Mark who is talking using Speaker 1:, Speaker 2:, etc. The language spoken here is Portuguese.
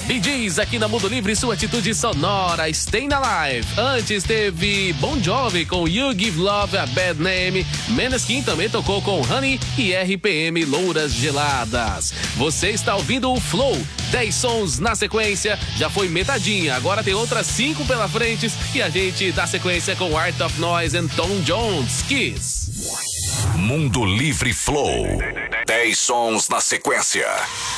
Speaker 1: Bee Gees aqui na Mundo Livre, sua atitude sonora, Staying Alive. Antes teve Bon Jovi com You Give Love a Bad Name. Måneskin também tocou com Honey e RPM, Louras Geladas. Você está ouvindo o Flow, 10 sons na sequência, já foi metadinha, agora tem outras 5 pela frente e a gente dá sequência com Art of Noise e Tom Jones, Kiss.
Speaker 2: Mundo Livre Flow, 10 sons na sequência.